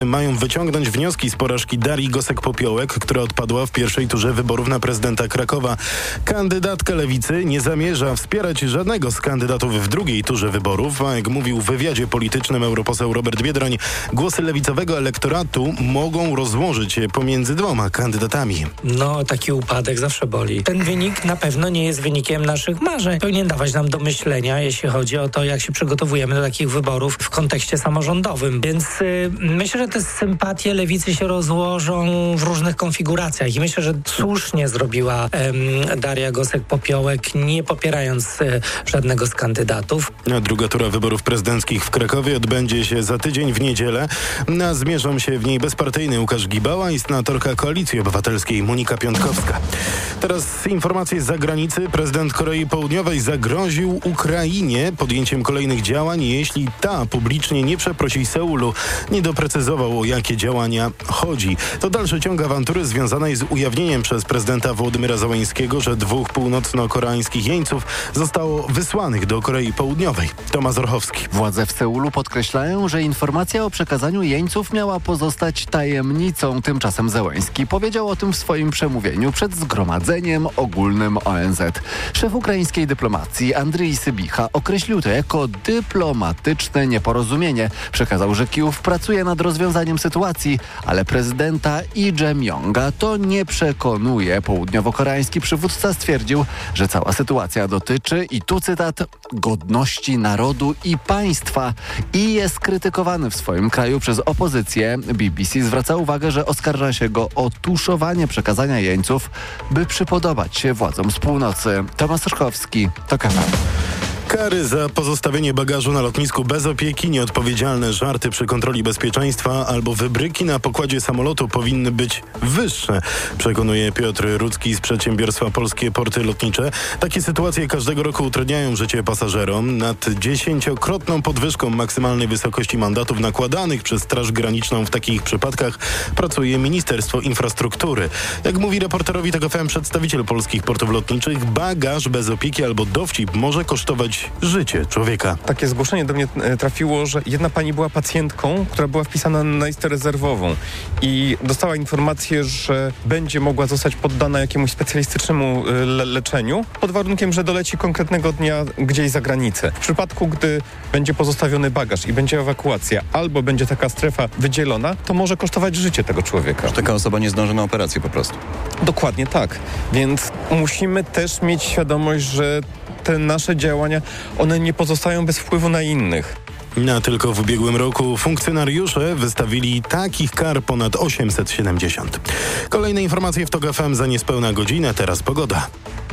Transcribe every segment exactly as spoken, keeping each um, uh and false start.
mają wyciągnąć wnioski z porażki Darii Gosek-Popiołek, która odpadła w pierwszej turze wyborów na prezydenta Krakowa. Kandydatka Lewicy nie zamierza wspierać żadnego z kandydatów w drugiej turze wyborów, a jak mówił w wywiadzie politycznym europoseł Robert Biedroń, głosy lewicowego elektoratu mogą rozłożyć się pomiędzy dwoma kandydatami. No, taki upadek zawsze boli. Ten wynik na pewno nie jest wynikiem naszych marzeń. Powinien dawać nam do myślenia, jeśli chodzi o to, jak się przygotowujemy do takich wyborów w kontekście samorządowym. Więc y, myślę, że te sympatie lewicy się rozłożą w różnych konfiguracjach i myślę, że słusznie zrobiła em, Daria Gosek-Popiołek, nie popierając e, żadnego z kandydatów. A druga tura wyborów prezydenckich w Krakowie odbędzie się za tydzień w niedzielę. A zmierzą się w niej bezpartyjny Łukasz Gibała i senatorka Koalicji Obywatelskiej Monika Piątkowska. Teraz informacje z zagranicy. Prezydent Korei Południowej zagroził Ukrainie podjęciem kolejnych działań, jeśli ta publicznie nie przeprosi Seulu. Nie doprecyzował, o jakie działania chodzi. To dalszy ciąg awantury związanej z ujawnieniem przez prezydenta Wołodymyra Zełenskiego, że dwóch północno-koreańskich jeńców zostało wysłanych do Korei Południowej. Tomasz Orchowski. Władze w Seulu podkreślają, że informacja o przekazaniu jeńców miała pozostać tajemnicą. Tymczasem Zełenski powiedział o tym w swoim przemówieniu przed Zgromadzeniem Ogólnym O N Z. Szef ukraińskiej dyplomacji Andrii Sybicha określił to jako dyplomatyczne nieporozumienie. Przekazał, że Kijów pracuje nad rozwiązaniem sytuacji, ale prezydenta Lee Jae-myunga to nie przekonuje. Południowo-koreański przywódca stwierdził, że cała sytuacja dotyczy, i tu cytat, godności narodu i państwa i jest krytykowany w swoim kraju przez opozycję. B B C zwraca uwagę, że oskarża się go o tuszowanie przekazania jeńców, by przypodobać się władzom z północy. Tomasz Orchowski, TOK F M. Kary za pozostawienie bagażu na lotnisku bez opieki, nieodpowiedzialne żarty przy kontroli bezpieczeństwa albo wybryki na pokładzie samolotu powinny być wyższe, przekonuje Piotr Rudzki z przedsiębiorstwa Polskie Porty Lotnicze. Takie sytuacje każdego roku utrudniają życie pasażerom. Nad dziesięciokrotną podwyżką maksymalnej wysokości mandatów nakładanych przez Straż Graniczną w takich przypadkach pracuje Ministerstwo Infrastruktury. Jak mówi reporterowi TOK F M przedstawiciel Polskich Portów Lotniczych, bagaż bez opieki albo dowcip może kosztować życie człowieka. Takie zgłoszenie do mnie trafiło, że jedna pani była pacjentką, która była wpisana na listę rezerwową i dostała informację, że będzie mogła zostać poddana jakiemuś specjalistycznemu le- leczeniu pod warunkiem, że doleci konkretnego dnia gdzieś za granicę. W przypadku, gdy będzie pozostawiony bagaż i będzie ewakuacja albo będzie taka strefa wydzielona, to może kosztować życie tego człowieka. Że taka osoba nie zdąży na operację po prostu. Dokładnie tak. Więc musimy też mieć świadomość, że te nasze działania, one nie pozostają bez wpływu na innych. Na tylko w ubiegłym roku funkcjonariusze wystawili takich kar ponad osiemset siedemdziesiąt. Kolejne informacje w TOK F M za niespełna godzinę, teraz pogoda.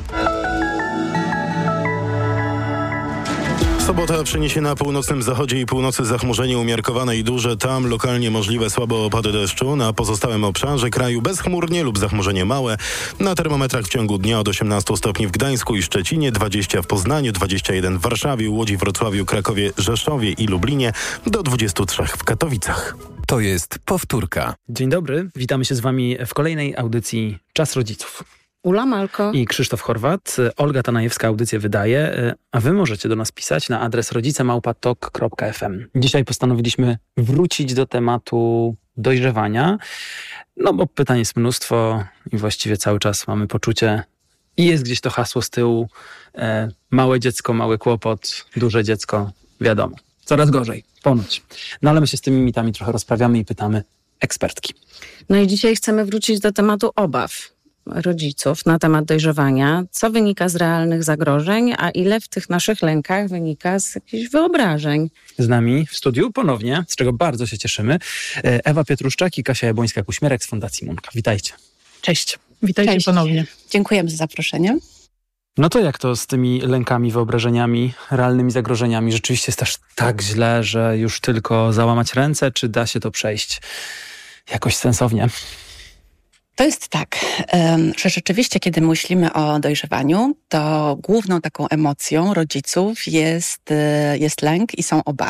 Sobota przyniesie na północnym zachodzie i północy zachmurzenie umiarkowane i duże. Tam lokalnie możliwe słabe opady deszczu. Na pozostałym obszarze kraju bezchmurnie lub zachmurzenie małe. Na termometrach w ciągu dnia od osiemnastu stopni w Gdańsku i Szczecinie, dwadzieścia w Poznaniu, dwadzieścia jeden w Warszawie, Łodzi, Wrocławiu, Krakowie, Rzeszowie i Lublinie, do dwudziestu trzech w Katowicach. To jest powtórka. Dzień dobry, witamy się z wami w kolejnej audycji Czas Rodziców. Ula Malko I Krzysztof Chorwat. Olga Tanajewska audycję wydaje, a wy możecie do nas pisać na adres rodzice małpa tok kropka f m. Dzisiaj postanowiliśmy wrócić do tematu dojrzewania, no bo pytań jest mnóstwo i właściwie cały czas mamy poczucie i jest gdzieś to hasło z tyłu, e, małe dziecko, mały kłopot, duże dziecko, wiadomo, coraz gorzej, ponoć. No ale my się z tymi mitami trochę rozprawiamy i pytamy ekspertki. No i dzisiaj chcemy wrócić do tematu obaw rodziców na temat dojrzewania. Co wynika z realnych zagrożeń, a ile w tych naszych lękach wynika z jakichś wyobrażeń. Z nami w studiu ponownie, z czego bardzo się cieszymy, Ewa Pietruszczak i Kasia Jabłońska-Kuśmierek z Fundacji Munka. Witajcie. Cześć. Witajcie Cześć. ponownie. Dziękujemy za zaproszenie. No to jak to z tymi lękami, wyobrażeniami, realnymi zagrożeniami? Rzeczywiście jest aż tak źle, że już tylko załamać ręce, czy da się to przejść jakoś sensownie? To jest tak, że rzeczywiście, kiedy myślimy o dojrzewaniu, to główną taką emocją rodziców jest, jest lęk i są obawy.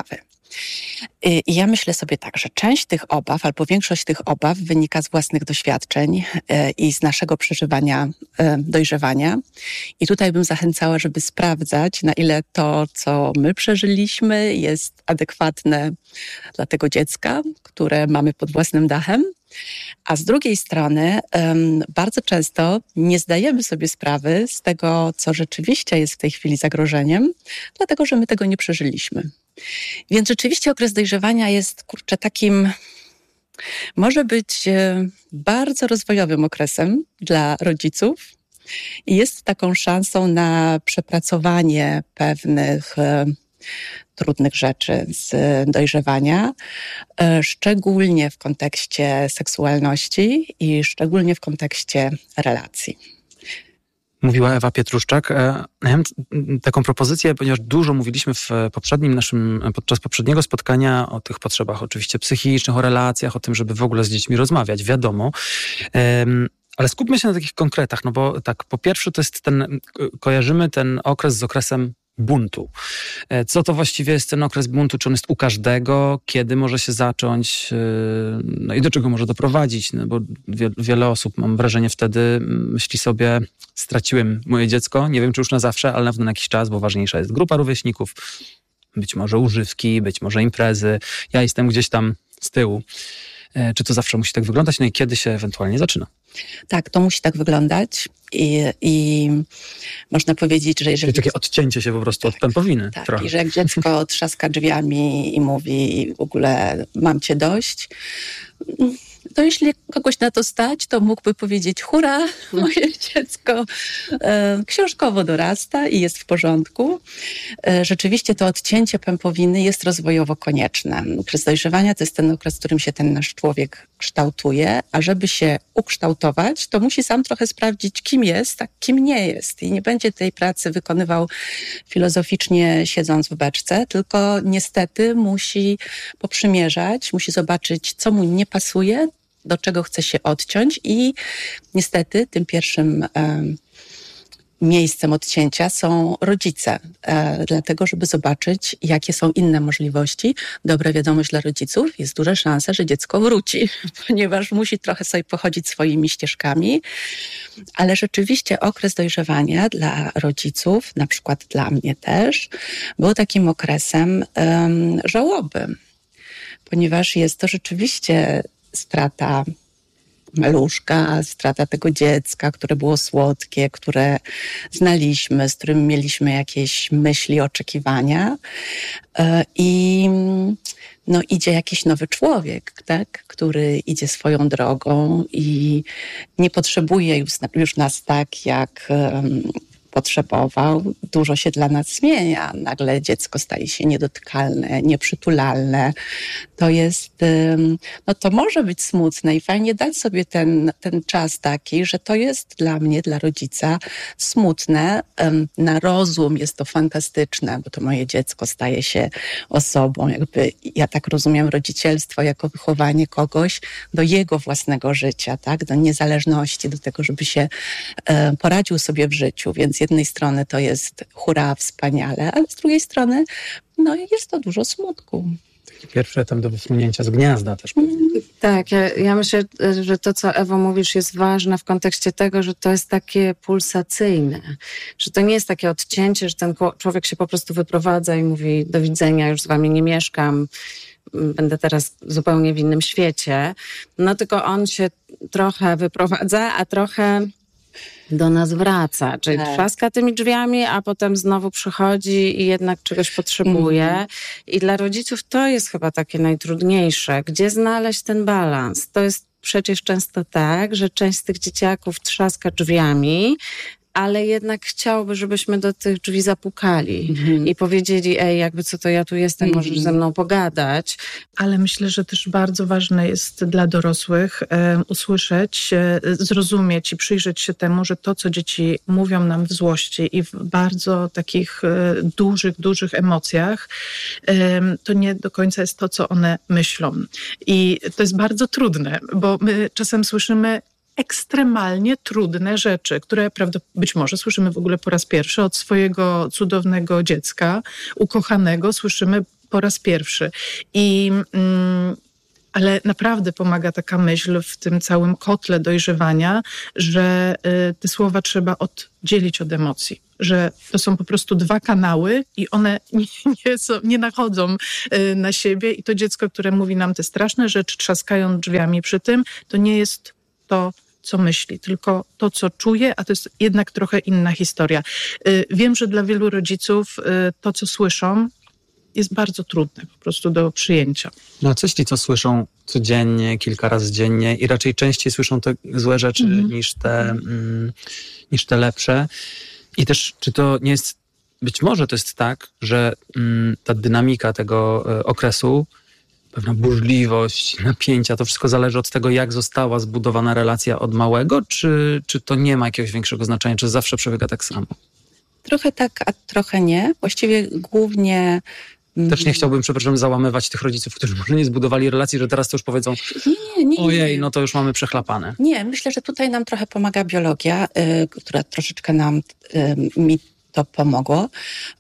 I ja myślę sobie tak, że część tych obaw, albo większość tych obaw wynika z własnych doświadczeń i z naszego przeżywania dojrzewania. I tutaj bym zachęcała, żeby sprawdzać, na ile to, co my przeżyliśmy, jest adekwatne dla tego dziecka, które mamy pod własnym dachem. A z drugiej strony um, bardzo często nie zdajemy sobie sprawy z tego, co rzeczywiście jest w tej chwili zagrożeniem, dlatego że my tego nie przeżyliśmy. Więc rzeczywiście okres dojrzewania jest, kurczę, takim, może być e, bardzo rozwojowym okresem dla rodziców i jest taką szansą na przepracowanie pewnych e, trudnych rzeczy z dojrzewania, szczególnie w kontekście seksualności i szczególnie w kontekście relacji. Mówiła Ewa Pietruszczak. Ja mam taką propozycję, ponieważ dużo mówiliśmy w poprzednim naszym, podczas poprzedniego spotkania o tych potrzebach oczywiście psychicznych, o relacjach, o tym, żeby w ogóle z dziećmi rozmawiać, wiadomo. Ale skupmy się na takich konkretach, no bo tak, po pierwsze to jest ten, kojarzymy ten okres z okresem buntu. Co to właściwie jest ten okres buntu? Czy on jest u każdego? Kiedy może się zacząć? No i do czego może doprowadzić? No bo wie, wiele osób, mam wrażenie, wtedy myśli sobie, straciłem moje dziecko, nie wiem czy już na zawsze, ale na pewno na jakiś czas, bo ważniejsza jest grupa rówieśników, być może używki, być może imprezy. Ja jestem gdzieś tam z tyłu. Czy to zawsze musi tak wyglądać? No i kiedy się ewentualnie zaczyna? Tak, to musi tak wyglądać i, i można powiedzieć, że jeżeli... Czyli takie odcięcie się po prostu tak, od pępowiny. Tak, trochę. I że jak dziecko trzaska drzwiami i mówi w ogóle mam cię dość, to jeśli kogoś na to stać, to mógłby powiedzieć hurra, moje dziecko e, książkowo dorasta i jest w porządku. E, rzeczywiście to odcięcie pępowiny jest rozwojowo konieczne. Okres dojrzewania to jest ten okres, w którym się ten nasz człowiek kształtuje, a żeby się ukształtować, to musi sam trochę sprawdzić, kim jest, a kim nie jest. I nie będzie tej pracy wykonywał filozoficznie siedząc w beczce, tylko niestety musi poprzymierzać, musi zobaczyć, co mu nie pasuje, do czego chce się odciąć i niestety tym pierwszym e, miejscem odcięcia są rodzice, e, dlatego żeby zobaczyć, jakie są inne możliwości. Dobra wiadomość dla rodziców, jest duża szansa, że dziecko wróci, ponieważ musi trochę sobie pochodzić swoimi ścieżkami, ale rzeczywiście okres dojrzewania dla rodziców, na przykład dla mnie też, był takim okresem e, żałoby, ponieważ jest to rzeczywiście strata maluszka, strata tego dziecka, które było słodkie, które znaliśmy, z którym mieliśmy jakieś myśli, oczekiwania i no, idzie jakiś nowy człowiek, tak, który idzie swoją drogą i nie potrzebuje już, już nas tak, jak um, potrzebował. Dużo się dla nas zmienia. Nagle dziecko staje się niedotykalne, nieprzytulalne. To jest, no to może być smutne i fajnie dać sobie ten, ten czas taki, że to jest dla mnie, dla rodzica smutne. Na rozum jest to fantastyczne, bo to moje dziecko staje się osobą. Jakby, ja tak rozumiem rodzicielstwo jako wychowanie kogoś do jego własnego życia, tak? Do niezależności, do tego, żeby się poradził sobie w życiu. Więc z jednej strony to jest hurra, wspaniale, ale z drugiej strony no, jest to dużo smutku. Pierwszy etap do wysunięcia z gniazda też. Tak, ja, ja myślę, że to, co Ewo mówisz, jest ważne w kontekście tego, że to jest takie pulsacyjne, że to nie jest takie odcięcie, że ten człowiek się po prostu wyprowadza i mówi do widzenia, już z wami nie mieszkam, będę teraz zupełnie w innym świecie, no tylko on się trochę wyprowadza, a trochę do nas wraca, czyli tak. Trzaska tymi drzwiami, a potem znowu przychodzi i jednak czegoś potrzebuje. Mm. I dla rodziców to jest chyba takie najtrudniejsze. Gdzie znaleźć ten balans? To jest przecież często tak, że część z tych dzieciaków trzaska drzwiami, ale jednak chciałby, żebyśmy do tych drzwi zapukali mm-hmm. i powiedzieli, ej, jakby co to ja tu jestem, mm-hmm. możesz ze mną pogadać. Ale myślę, że też bardzo ważne jest dla dorosłych e, usłyszeć, e, zrozumieć i przyjrzeć się temu, że to, co dzieci mówią nam w złości i w bardzo takich e, dużych, dużych emocjach, e, to nie do końca jest to, co one myślą. I to jest bardzo trudne, bo my czasem słyszymy ekstremalnie trudne rzeczy, które prawda, być może słyszymy w ogóle po raz pierwszy od swojego cudownego dziecka, ukochanego. Słyszymy po raz pierwszy. I... Mm, ale naprawdę pomaga taka myśl w tym całym kotle dojrzewania, że y, te słowa trzeba oddzielić od emocji. Że to są po prostu dwa kanały i one nie, nie, są, nie nachodzą y, na siebie. I to dziecko, które mówi nam te straszne rzeczy, trzaskają drzwiami przy tym, to nie jest to, co myśli, tylko to, co czuje, a to jest jednak trochę inna historia. Y, wiem, że dla wielu rodziców y, to, co słyszą, jest bardzo trudne po prostu do przyjęcia. No a co jeśli to słyszą codziennie, kilka razy dziennie i raczej częściej słyszą te złe rzeczy mm. niż, te, mm, niż te lepsze? I też czy to nie jest, być może to jest tak, że mm, ta dynamika tego y, okresu, pewna burzliwość, napięcia, to wszystko zależy od tego, jak została zbudowana relacja od małego, czy, czy to nie ma jakiegoś większego znaczenia, czy zawsze przebiega tak samo? Trochę tak, a trochę nie. Właściwie głównie... Też nie chciałbym, przepraszam, załamywać tych rodziców, którzy może nie zbudowali relacji, że teraz to już powiedzą, nie, nie, nie, ojej, no to już mamy przechlapane. Nie, myślę, że tutaj nam trochę pomaga biologia, y, która troszeczkę nam, y, mi to pomogło.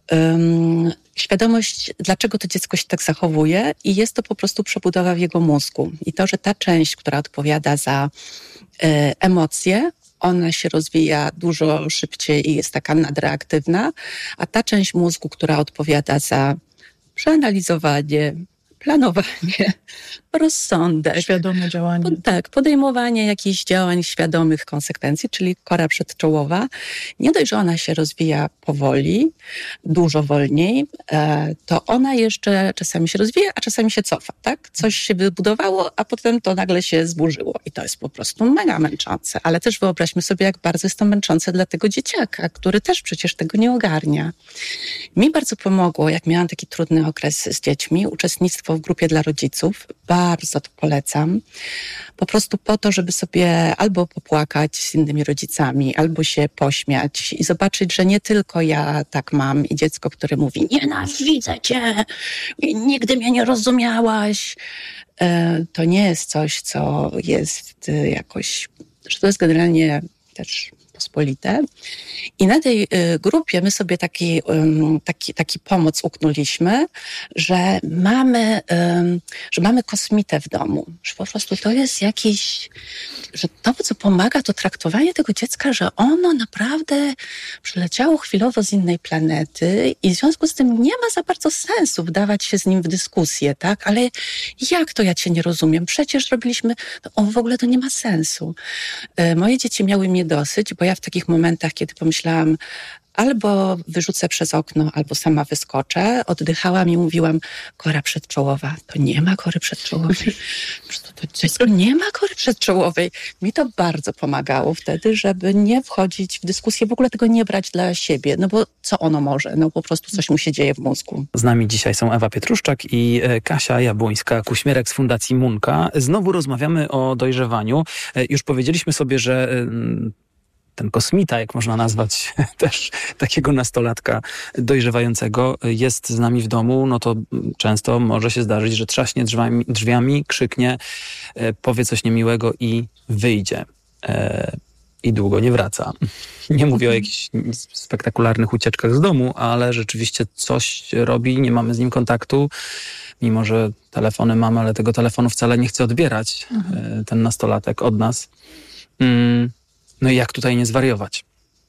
Um, świadomość, dlaczego to dziecko się tak zachowuje i jest to po prostu przebudowa w jego mózgu. I to, że ta część, która odpowiada za y, emocje, ona się rozwija dużo szybciej i jest taka nadreaktywna, a ta część mózgu, która odpowiada za przeanalizowanie, planowanie, rozsądek. Świadome działanie. Po, tak, podejmowanie jakichś działań świadomych konsekwencji, czyli kora przedczołowa. Nie dość, że ona się rozwija powoli, dużo wolniej, e, to ona jeszcze czasami się rozwija, a czasami się cofa, tak? Coś się wybudowało, a potem to nagle się zburzyło. I to jest po prostu mega męczące. Ale też wyobraźmy sobie, jak bardzo jest to męczące dla tego dzieciaka, który też przecież tego nie ogarnia. Mi bardzo pomogło, jak miałam taki trudny okres z dziećmi, uczestnictwo w grupie dla rodziców. Bardzo to polecam. Po prostu po to, żeby sobie albo popłakać z innymi rodzicami, albo się pośmiać i zobaczyć, że nie tylko ja tak mam i dziecko, które mówi nienawidzę cię, nigdy mnie nie rozumiałaś. To nie jest coś, co jest jakoś, że to jest generalnie też pospolite. I na tej y, grupie my sobie taki, y, taki, taki pomoc uknuliśmy, że mamy, y, że mamy kosmitę w domu. Że po prostu to jest jakiś, że to, co pomaga, to traktowanie tego dziecka, że ono naprawdę przyleciało chwilowo z innej planety i w związku z tym nie ma za bardzo sensu wdawać się z nim w dyskusję, tak? Ale jak to ja cię nie rozumiem? Przecież robiliśmy, no, o, w ogóle to nie ma sensu. Y, moje dzieci miały mnie dosyć, bo ja w takich momentach, kiedy pomyślałam, albo wyrzucę przez okno, albo sama wyskoczę, oddychałam i mówiłam, kora przedczołowa. To nie ma kory przedczołowej. To, to dziecko nie ma kory przedczołowej. Mi to bardzo pomagało wtedy, żeby nie wchodzić w dyskusję, w ogóle tego nie brać dla siebie. No bo co ono może? No po prostu coś mu się dzieje w mózgu. Z nami dzisiaj są Ewa Pietruszczak i Kasia Jabłońska-Kuśmierek z Fundacji Munka. Znowu rozmawiamy o dojrzewaniu. Już powiedzieliśmy sobie, że ten kosmita, jak można nazwać też takiego nastolatka dojrzewającego, jest z nami w domu, no to często może się zdarzyć, że trzaśnie drzwiami, drzwiami krzyknie, powie coś niemiłego i wyjdzie. E, I długo nie wraca. Nie mówię o jakichś spektakularnych ucieczkach z domu, ale rzeczywiście coś robi, nie mamy z nim kontaktu, mimo że telefony mamy, ale tego telefonu wcale nie chce odbierać mhm. ten nastolatek od nas. Mm. No i jak tutaj nie zwariować?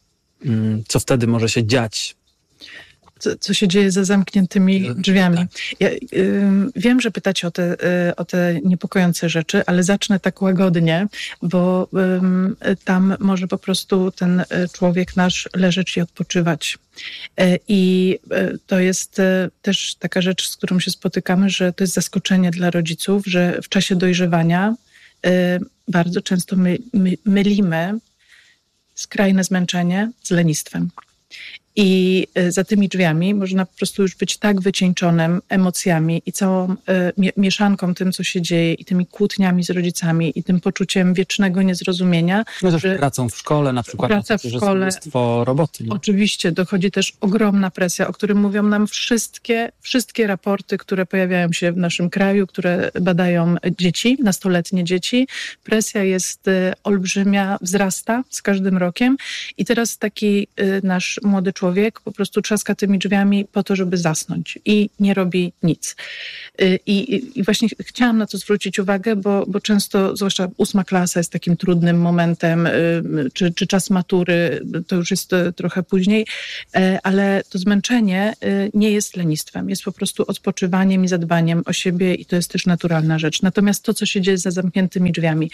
Co wtedy może się dziać? Co, co się dzieje za zamkniętymi drzwiami? Tak. Ja y, wiem, że pytacie o te, y, o te niepokojące rzeczy, ale zacznę tak łagodnie, bo y, tam może po prostu ten człowiek nasz leżeć i odpoczywać. Y, I y, to jest y, też taka rzecz, z którą się spotykamy, że to jest zaskoczenie dla rodziców, że w czasie dojrzewania y, bardzo często my, my, mylimy skrajne zmęczenie z lenistwem. I za tymi drzwiami można po prostu już być tak wycieńczonym emocjami i całą y, mieszanką tym, co się dzieje i tymi kłótniami z rodzicami i tym poczuciem wiecznego niezrozumienia. No też że pracą w szkole na przykład. Praca w szkole. Mnóstwo roboty. Nie? Oczywiście dochodzi też ogromna presja, o którym mówią nam wszystkie, wszystkie raporty, które pojawiają się w naszym kraju, które badają dzieci, nastoletnie dzieci. Presja jest y, olbrzymia, wzrasta z każdym rokiem i teraz taki y, nasz młody człowiek człowiek po prostu trzaska tymi drzwiami po to, żeby zasnąć i nie robi nic. I, i właśnie chciałam na to zwrócić uwagę, bo, bo często, zwłaszcza ósma klasa jest takim trudnym momentem, czy, czy czas matury, to już jest trochę później, ale to zmęczenie nie jest lenistwem, jest po prostu odpoczywaniem i zadbaniem o siebie i to jest też naturalna rzecz. Natomiast to, co się dzieje za zamkniętymi drzwiami,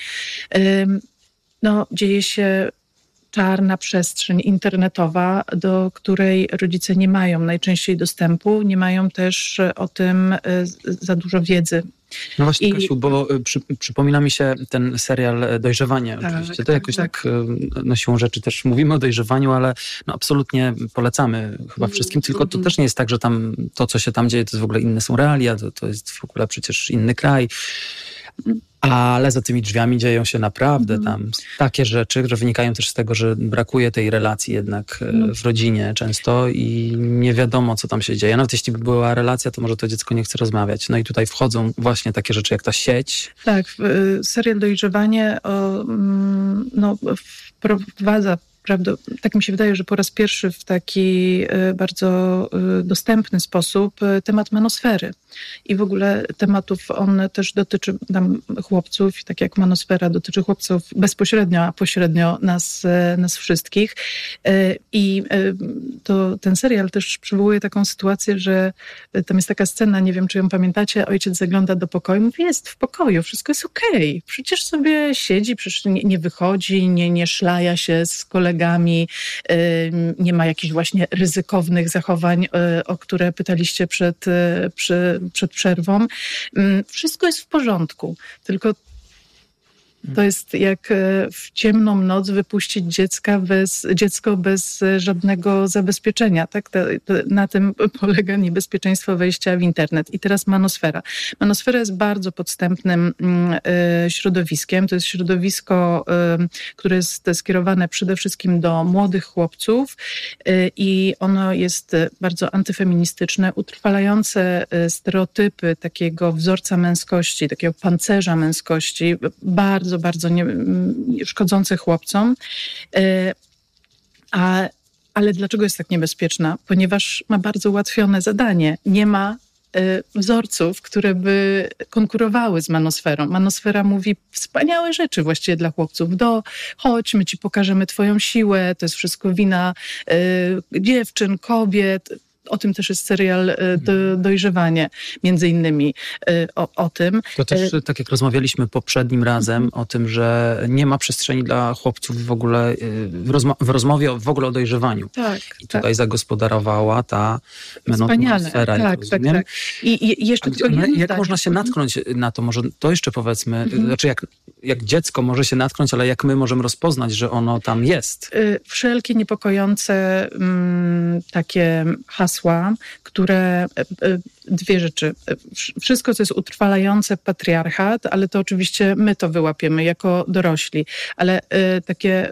no dzieje się czarna przestrzeń internetowa, do której rodzice nie mają najczęściej dostępu, nie mają też o tym za dużo wiedzy. No właśnie, I... Kasiu, bo przy, przypomina mi się ten serial Dojrzewanie. Tak, oczywiście to tak, jakoś tak, tak no siłą rzeczy też mówimy o dojrzewaniu, ale no absolutnie polecamy chyba wszystkim, tylko to też nie jest tak, że tam to, co się tam dzieje, to jest w ogóle inne są realia, to, to jest w ogóle przecież inny kraj. Ale za tymi drzwiami dzieją się naprawdę mm. tam takie rzeczy, które wynikają też z tego, że brakuje tej relacji jednak no. w rodzinie często i nie wiadomo, co tam się dzieje. Nawet jeśli by była relacja, to może to dziecko nie chce rozmawiać. No i tutaj wchodzą właśnie takie rzeczy jak ta sieć. Tak, serial Dojrzewanie o, no, wprowadza, prawda, tak mi się wydaje, że po raz pierwszy w taki bardzo dostępny sposób temat manosfery. I w ogóle tematów on też dotyczy nam chłopców, tak jak manosfera dotyczy chłopców bezpośrednio, a pośrednio nas, nas wszystkich. I to ten serial też przywołuje taką sytuację, że tam jest taka scena, nie wiem, czy ją pamiętacie, ojciec zagląda do pokoju, mówi, jest w pokoju, wszystko jest okej. Okay. Przecież sobie siedzi, przecież nie, nie wychodzi, nie, nie szlaja się z kolegami, nie ma jakichś właśnie ryzykownych zachowań, o które pytaliście przed, przy, przed przerwą. Wszystko jest w porządku, tylko to jest jak w ciemną noc wypuścić dziecka bez, dziecko bez żadnego zabezpieczenia. Tak? To, to, na tym polega niebezpieczeństwo wejścia w internet. I teraz manosfera. Manosfera jest bardzo podstępnym y, środowiskiem. To jest środowisko, y, które jest skierowane przede wszystkim do młodych chłopców y, i ono jest bardzo antyfeministyczne, utrwalające stereotypy takiego wzorca męskości, takiego pancerza męskości, bardzo bardzo nie, szkodzące chłopcom. A, ale dlaczego jest tak niebezpieczna? Ponieważ ma bardzo ułatwione zadanie. Nie ma wzorców, które by konkurowały z manosferą. Manosfera mówi wspaniałe rzeczy właściwie dla chłopców. Do, chodź, my ci pokażemy twoją siłę, to jest wszystko wina y, dziewczyn, kobiet. O tym też jest serial do, Dojrzewanie, między innymi o, o tym. To też, tak jak rozmawialiśmy poprzednim razem, o tym, że nie ma przestrzeni dla chłopców w ogóle w, rozmo- w rozmowie w ogóle o dojrzewaniu. Tak, I tutaj tak. zagospodarowała ta atmosfera. Tak, tak, tak. I, i jeszcze tylko jak zdanie. Można się natknąć na to? Może to jeszcze powiedzmy, mhm. znaczy jak, jak dziecko może się natknąć, ale jak my możemy rozpoznać, że ono tam jest? Wszelkie niepokojące m, takie hasła, które, dwie rzeczy. Wszystko, co jest utrwalające patriarchat, ale to oczywiście my to wyłapiemy jako dorośli, ale takie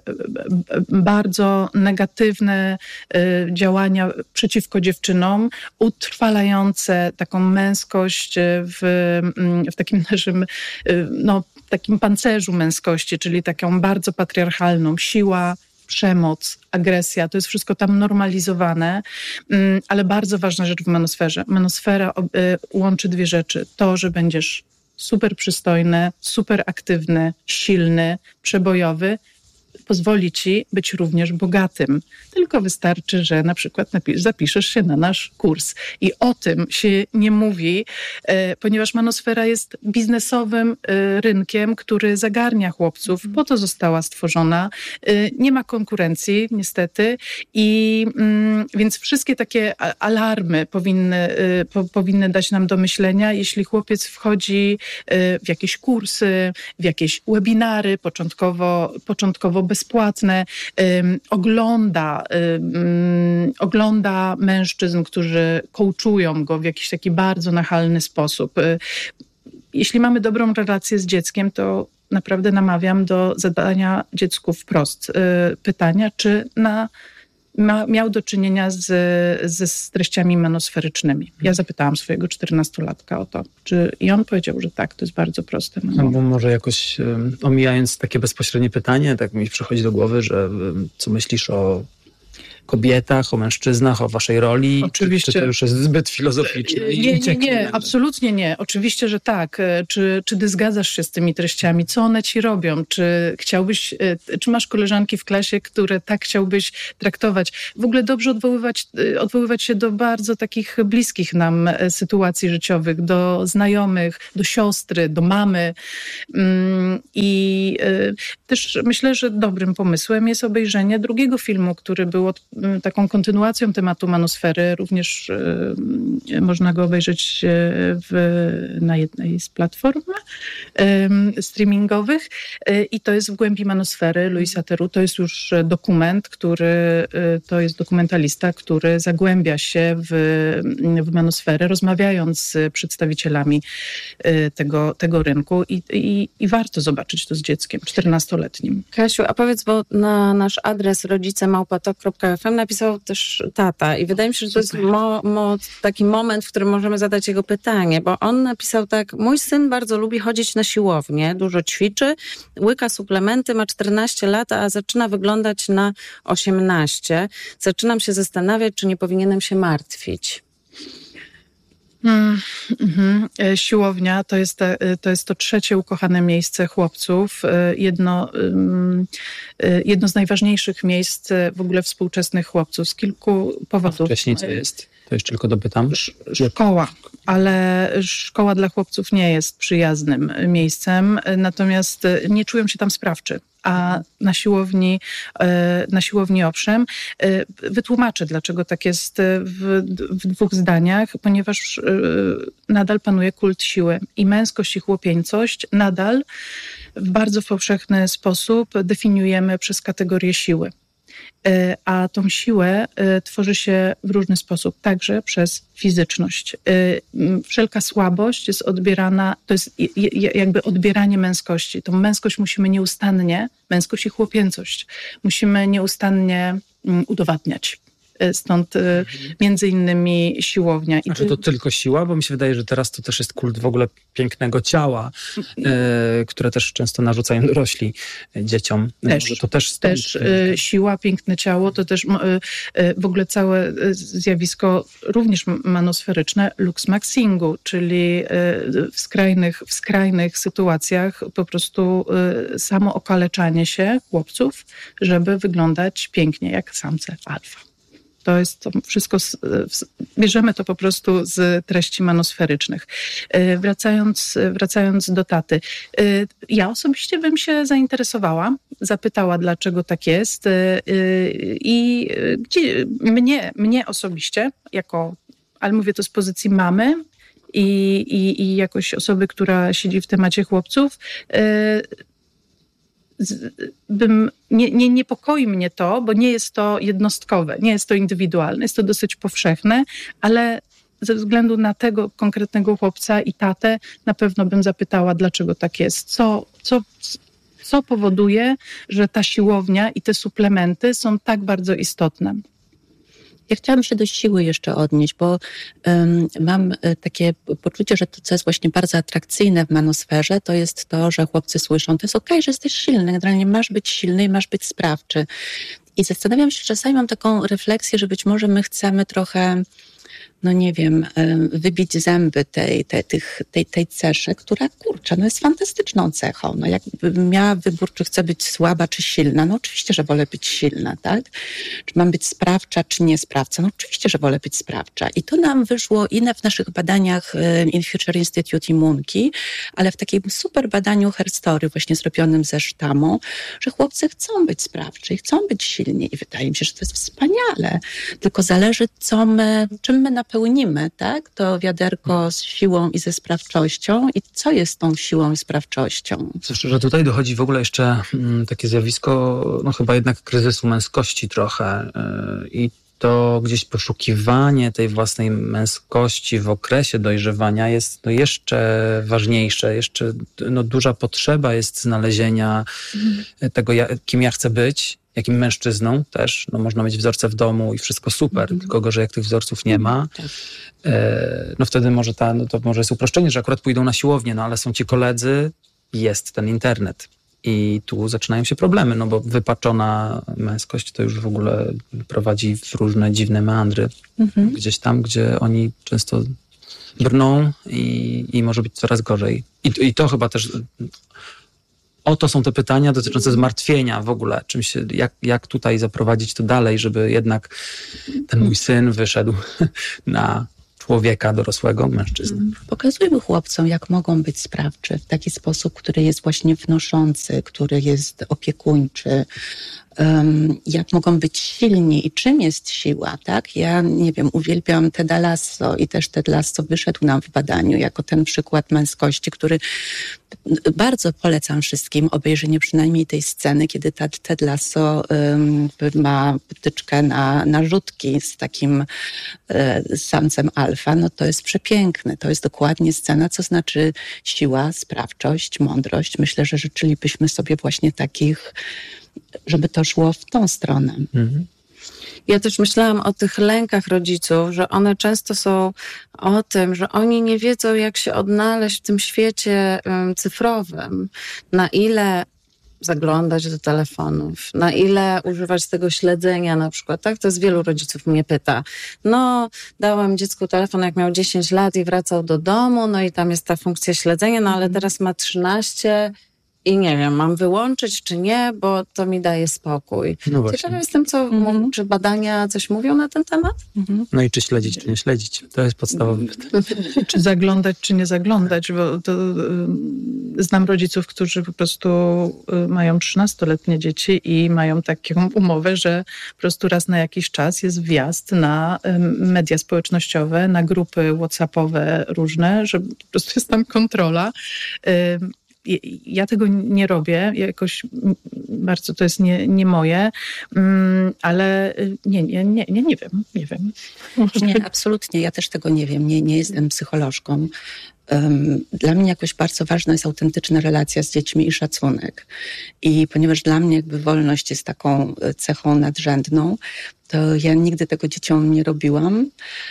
bardzo negatywne działania przeciwko dziewczynom, utrwalające taką męskość w, w takim naszym, no, takim pancerzu męskości, czyli taką bardzo patriarchalną, siła, przemoc, agresja, to jest wszystko tam normalizowane, ale bardzo ważna rzecz w manosferze. Manosfera łączy dwie rzeczy. To, że będziesz super przystojny, super aktywny, silny, przebojowy, pozwoli ci być również bogatym. Tylko wystarczy, że na przykład napisz, zapiszesz się na nasz kurs. I o tym się nie mówi, e, ponieważ manosfera jest biznesowym e, rynkiem, który zagarnia chłopców. Po to została stworzona. E, nie ma konkurencji, niestety. I mm, więc wszystkie takie alarmy powinny, e, po, powinny dać nam do myślenia, jeśli chłopiec wchodzi e, w jakieś kursy, w jakieś webinary, początkowo, początkowo bezpłatne, um, ogląda, um, ogląda mężczyzn, którzy coachują go w jakiś taki bardzo nachalny sposób. Jeśli mamy dobrą relację z dzieckiem, to naprawdę namawiam do zadania dziecku wprost y, pytania, czy na Ma, miał do czynienia z, ze z treściami manosferycznymi. Ja zapytałam swojego czternastolatka o to, czy i on powiedział, że tak, to jest bardzo proste. No bo może jakoś um, omijając takie bezpośrednie pytanie, tak mi przychodzi do głowy, że um, co myślisz o kobietach, o mężczyznach, o waszej roli? Oczywiście. Czy, czy to już jest zbyt filozoficzne? Nie, nie, nie, absolutnie nie. Oczywiście, że tak. Czy, czy ty zgadzasz się z tymi treściami? Co one ci robią? Czy chciałbyś, czy masz koleżanki w klasie, które tak chciałbyś traktować? W ogóle dobrze odwoływać, odwoływać się do bardzo takich bliskich nam sytuacji życiowych, do znajomych, do siostry, do mamy. I też myślę, że dobrym pomysłem jest obejrzenie drugiego filmu, który był od, taką kontynuacją tematu Manusfery. Również y, można go obejrzeć w, na jednej z platform y, streamingowych. Y, I to jest W głębi Manusfery Louisa Theroux. To jest już dokument, który, y, to jest dokumentalista, który zagłębia się w, w manusferę, rozmawiając z przedstawicielami y, tego, tego rynku i, i, i warto zobaczyć to z dzieckiem czternastoletnim. Kasiu, a powiedz, bo na nasz adres rodzice małpa tok kropka ef em napisał też tata i wydaje mi się, że to jest mo, mo, taki moment, w którym możemy zadać jego pytanie, bo on napisał tak: mój syn bardzo lubi chodzić na siłownię, dużo ćwiczy, łyka suplementy, ma czternaście lat, a zaczyna wyglądać na osiemnaście. Zaczynam się zastanawiać, czy nie powinienem się martwić. Mm, mm, siłownia to jest, te, to jest to trzecie ukochane miejsce chłopców. Jedno, jedno z najważniejszych miejsc w ogóle współczesnych chłopców z kilku powodów. A wcześniej co jest? To jeszcze tylko dopytam. Szkoła, ale szkoła dla chłopców nie jest przyjaznym miejscem, natomiast nie czują się tam sprawczy. A na siłowni, na siłowni owszem. Wytłumaczę, dlaczego tak jest w, w dwóch zdaniach, ponieważ nadal panuje kult siły i męskość i chłopieńcość nadal w bardzo powszechny sposób definiujemy przez kategorię siły. A tą siłę tworzy się w różny sposób, także przez fizyczność. Wszelka słabość jest odbierana, to jest jakby odbieranie męskości. Tą męskość musimy nieustannie, męskość i chłopięcość, musimy nieustannie udowadniać. Stąd y, między innymi siłownia. I A czy to tylko siła? Bo mi się wydaje, że teraz to też jest kult w ogóle pięknego ciała, y, które też często narzucają dorośli dzieciom. Też, Może to też, też y, siła, piękne ciało, to też y, y, w ogóle całe zjawisko również manosferyczne luxmaxingu, czyli y, w, skrajnych, w skrajnych sytuacjach po prostu y, samo okaleczanie się chłopców, żeby wyglądać pięknie jak samce alfa. To jest to wszystko, bierzemy to po prostu z treści manosferycznych. Wracając, wracając do taty. Ja osobiście bym się zainteresowała, zapytała, dlaczego tak jest i gdzie, mnie, mnie osobiście, jako, ale mówię to z pozycji mamy i, i, i jakoś osoby, która siedzi w temacie chłopców, Bym, nie, nie niepokoi mnie to, bo nie jest to jednostkowe, nie jest to indywidualne, jest to dosyć powszechne, ale ze względu na tego konkretnego chłopca i tatę na pewno bym zapytała, dlaczego tak jest. Co, co, co powoduje, że ta siłownia i te suplementy są tak bardzo istotne? Ja chciałam się do siły jeszcze odnieść, bo um, mam takie poczucie, że to, co jest właśnie bardzo atrakcyjne w manosferze, to jest to, że chłopcy słyszą, to jest okej, okay, że jesteś silny, generalnie masz być silny i masz być sprawczy. I zastanawiam się, czasami mam taką refleksję, że być może my chcemy trochę, no nie wiem, wybić zęby tej, tej, tych, tej, tej ceszy, która, kurczę, no jest fantastyczną cechą. No jakbym miała wybór, czy chcę być słaba, czy silna, no oczywiście, że wolę być silna, tak? Czy mam być sprawcza, czy nie sprawcza? No oczywiście, że wolę być sprawcza. I to nam wyszło i w naszych badaniach in Future Institute i Moonki, ale w takim super badaniu Herstory, właśnie zrobionym ze sztamą, że chłopcy chcą być sprawczy i chcą być silni. I wydaje mi się, że to jest wspaniale. Tylko zależy, co my, czym my na pełnimy, tak? To wiaderko z siłą i ze sprawczością. I co jest tą siłą i sprawczością? Zwłaszcza, że tutaj dochodzi w ogóle jeszcze mm, takie zjawisko, no chyba jednak kryzysu męskości trochę. Yy, I to gdzieś poszukiwanie tej własnej męskości w okresie dojrzewania jest no, jeszcze ważniejsze. Jeszcze no, duża potrzeba jest znalezienia mm. tego, ja, kim ja chcę być. Jakim mężczyzną też, no można mieć wzorce w domu i wszystko super, mm. tylko gorzej jak tych wzorców nie ma, tak. e, no wtedy może ta, no to może jest uproszczenie, że akurat pójdą na siłownię, no ale są ci koledzy, jest ten internet. I tu zaczynają się problemy, no bo wypaczona męskość to już w ogóle prowadzi w różne dziwne meandry. Mhm. Gdzieś tam, gdzie oni często brną i, i może być coraz gorzej. I, I to chyba też... Oto są te pytania dotyczące zmartwienia w ogóle. Czym się, jak, jak tutaj zaprowadzić to dalej, żeby jednak ten mój syn wyszedł na człowieka dorosłego, mężczyznę. Pokazujmy chłopcom, jak mogą być sprawczy w taki sposób, który jest właśnie wnoszący, który jest opiekuńczy, um, jak mogą być silni i czym jest siła, tak? Ja, nie wiem, uwielbiam Teda Lasso i też Ted Lasso wyszedł nam w badaniu jako ten przykład męskości, który bardzo polecam wszystkim obejrzenie przynajmniej tej sceny, kiedy Ted Lasso um, ma wtyczkę na, na rzutki z takim e, samcem alfa. No to jest przepiękne. To jest dokładnie scena, co znaczy siła, sprawczość, mądrość. Myślę, że życzylibyśmy sobie właśnie takich, żeby to szło w tą stronę. Mhm. Ja też myślałam o tych lękach rodziców, że one często są o tym, że oni nie wiedzą, jak się odnaleźć w tym świecie um, cyfrowym. Na ile zaglądać do telefonów, na ile używać tego śledzenia na przykład, tak? To jest wielu rodziców mnie pyta. No, dałam dziecku telefon, jak miał dziesięć lat i wracał do domu, no i tam jest ta funkcja śledzenia, no ale teraz ma trzynaście i nie wiem, mam wyłączyć czy nie, bo to mi daje spokój. No ciekawa jestem, co, mm-hmm. czy badania coś mówią na ten temat? Mm-hmm. No i czy śledzić, czy nie śledzić? To jest podstawowe pytanie. Czy zaglądać, czy nie zaglądać, bo to y, znam rodziców, którzy po prostu y, mają trzynastoletnie dzieci i mają taką umowę, że po prostu raz na jakiś czas jest wjazd na y, media społecznościowe, na grupy whatsappowe różne, że po prostu jest tam kontrola. Y, Ja tego nie robię, jakoś bardzo to jest nie, nie moje, ale nie, nie, nie, nie, nie wiem, nie wiem. Nie, absolutnie, ja też tego nie wiem, nie, nie jestem psycholożką. Dla mnie jakoś bardzo ważna jest autentyczna relacja z dziećmi i szacunek. I ponieważ dla mnie jakby wolność jest taką cechą nadrzędną, to ja nigdy tego dzieciom nie robiłam.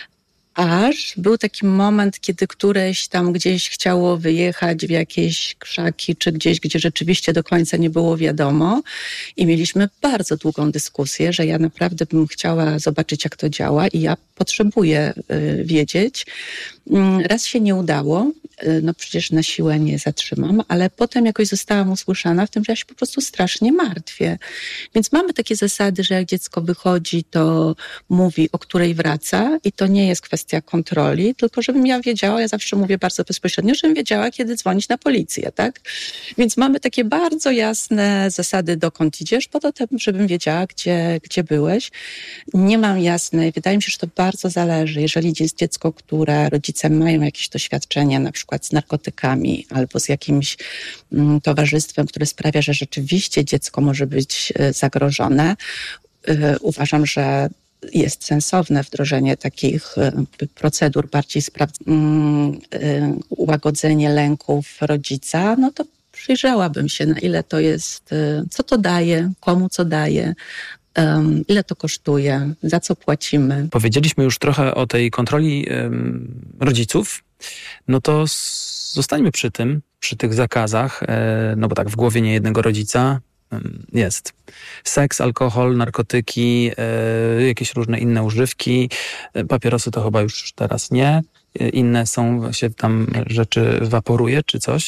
Aż był taki moment, kiedy któreś tam gdzieś chciało wyjechać w jakieś krzaki, czy gdzieś, gdzie rzeczywiście do końca nie było wiadomo. I mieliśmy bardzo długą dyskusję, że ja naprawdę bym chciała zobaczyć, jak to działa i ja potrzebuję y, wiedzieć. Raz się nie udało, no przecież na siłę nie zatrzymam, ale potem jakoś zostałam usłyszana w tym, że ja się po prostu strasznie martwię. Więc mamy takie zasady, że jak dziecko wychodzi, to mówi, o której wraca i to nie jest kwestia kontroli, tylko żebym ja wiedziała, ja zawsze mówię bardzo bezpośrednio, żebym wiedziała, kiedy dzwonić na policję, tak? Więc mamy takie bardzo jasne zasady, dokąd idziesz, po to, żebym wiedziała, gdzie, gdzie byłeś. Nie mam jasnej, wydaje mi się, że to bardzo zależy. Jeżeli jest dziecko, które rodzice mają jakieś doświadczenie, na przykład z narkotykami albo z jakimś mm, towarzystwem, które sprawia, że rzeczywiście dziecko może być y, zagrożone, y, uważam, że jest sensowne wdrożenie takich y, procedur, bardziej spra- y, y, ułagodzenie lęków rodzica, no to przyjrzałabym się, na ile to jest, y, co to daje, komu co daje, Um, ile to kosztuje, za co płacimy. Powiedzieliśmy już trochę o tej kontroli um, rodziców, no to s- zostańmy przy tym, przy tych zakazach, e, no bo tak w głowie niejednego rodzica um, jest seks, alkohol, narkotyki, e, jakieś różne inne używki, e, papierosy to chyba już teraz nie. Inne są, się tam rzeczy waporuje czy coś.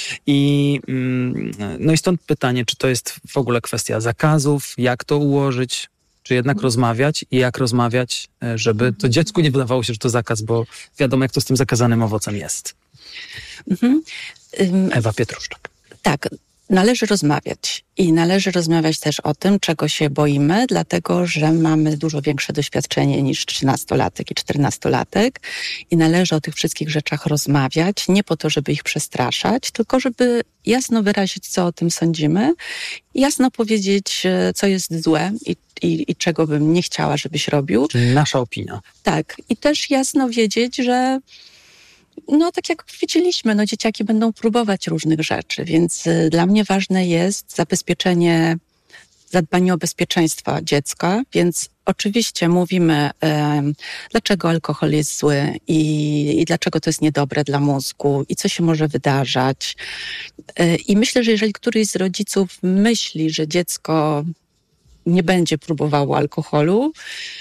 I no i stąd pytanie, czy to jest w ogóle kwestia zakazów, jak to ułożyć, czy jednak rozmawiać i jak rozmawiać, żeby to dziecku nie wydawało się, że to zakaz, bo wiadomo, jak to z tym zakazanym owocem jest. Mhm. Ewa Pietruszczak. Tak. Należy rozmawiać i należy rozmawiać też o tym, czego się boimy, dlatego że mamy dużo większe doświadczenie niż trzynastolatek i czternastolatek i należy o tych wszystkich rzeczach rozmawiać, nie po to, żeby ich przestraszać, tylko żeby jasno wyrazić, co o tym sądzimy, jasno powiedzieć, co jest złe i, i, i czego bym nie chciała, żebyś robił. Czyli nasza opinia. Tak. I też jasno wiedzieć, że no tak jak widzieliśmy, no dzieciaki będą próbować różnych rzeczy, więc y, dla mnie ważne jest zabezpieczenie, zadbanie o bezpieczeństwo dziecka, więc oczywiście mówimy, um, dlaczego alkohol jest zły i, i dlaczego to jest niedobre dla mózgu i co się może wydarzać. Y, I myślę, że jeżeli któryś z rodziców myśli, że dziecko nie będzie próbowało alkoholu,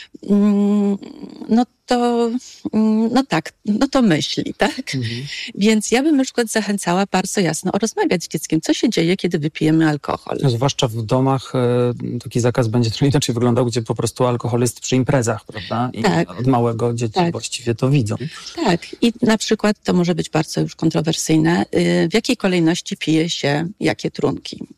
no to, no tak, no to myśli, tak? Mhm. Więc ja bym na przykład zachęcała bardzo jasno o rozmawiać z dzieckiem, co się dzieje, kiedy wypijemy alkohol. Zwłaszcza w domach taki zakaz będzie trochę inaczej wyglądał, gdzie po prostu alkohol jest przy imprezach, prawda? I tak. Od małego dzieci tak. właściwie to widzą. Tak. I na przykład to może być bardzo już kontrowersyjne. W jakiej kolejności pije się jakie trunki?